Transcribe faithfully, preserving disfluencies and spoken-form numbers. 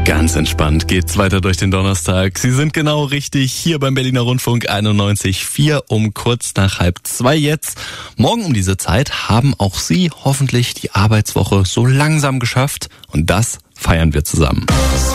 Ganz entspannt geht's weiter durch den Donnerstag. Sie sind genau richtig hier beim Berliner Rundfunk einundneunzig Komma vier um kurz nach halb zwei jetzt. Morgen um diese Zeit haben auch Sie hoffentlich die Arbeitswoche so langsam geschafft und das feiern wir zusammen.